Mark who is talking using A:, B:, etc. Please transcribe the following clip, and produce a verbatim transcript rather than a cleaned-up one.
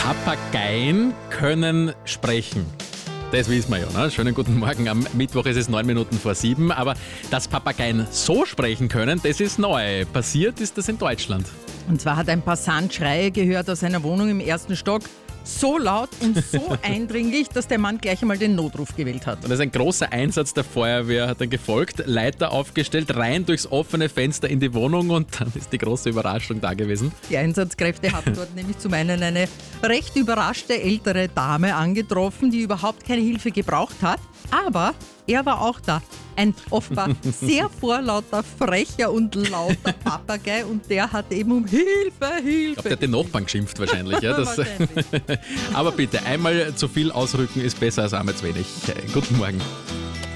A: Papageien können sprechen. Das wissen wir ja, ne? Schönen guten Morgen. Am Mittwoch ist es neun Minuten vor sieben. Aber dass Papageien so sprechen können, das ist neu. Passiert ist das in Deutschland.
B: Und zwar hat ein Passant Schreie gehört aus einer Wohnung im ersten Stock. So laut und so eindringlich, dass der Mann gleich einmal den Notruf gewählt hat.
A: Und das ist ein großer Einsatz der Feuerwehr, hat dann gefolgt. Leiter aufgestellt, rein durchs offene Fenster in die Wohnung und dann ist die große Überraschung da gewesen.
B: Die Einsatzkräfte hatten dort nämlich zum einen eine recht überraschte ältere Dame angetroffen, die überhaupt keine Hilfe gebraucht hat. Aber er war auch da. Ein offenbar sehr vorlauter, frecher und lauter Papagei und der hat eben um Hilfe, Hilfe.
A: Ich glaube, der hat den Nachbarn geschimpft wahrscheinlich. Ja, das
B: wahrscheinlich.
A: Aber bitte, einmal zu viel ausrücken ist besser als einmal zu wenig. Guten Morgen.